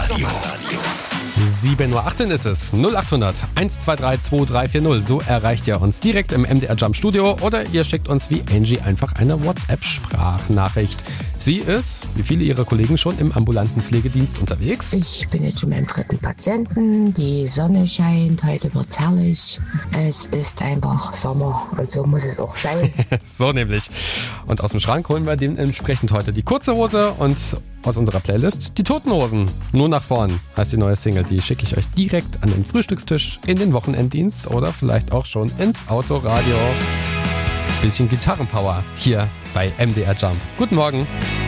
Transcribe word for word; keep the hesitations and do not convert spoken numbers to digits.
sieben Uhr achtzehn ist es. null achthundert eins zwei drei zwei drei vier null. So erreicht ihr uns direkt im M D R Jump Studio oder ihr schickt uns wie Angie einfach eine WhatsApp-Sprachnachricht. Sie ist, wie viele ihrer Kollegen, schon im ambulanten Pflegedienst unterwegs. Ich bin jetzt schon beim dritten Patienten. Die Sonne scheint, heute wird's herrlich. Es ist einfach Sommer und so muss es auch sein. So nämlich. Und aus dem Schrank holen wir dementsprechend heute die kurze Hose und aus unserer Playlist die Toten Hosen. Nur nach vorn heißt die neue Single. Die schicke ich euch direkt an den Frühstückstisch, in den Wochenenddienst oder vielleicht auch schon ins Autoradio. Bisschen Gitarrenpower hier bei M D R Jump. Guten Morgen.